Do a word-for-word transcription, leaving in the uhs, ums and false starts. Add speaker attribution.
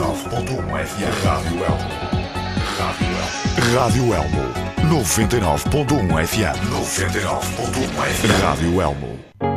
Speaker 1: nove ponto um F M. Rádio Elmo. Rádio Elmo. Rádio Elmo. noventa e nove ponto um F M. noventa e nove ponto um F M. Rádio Elmo.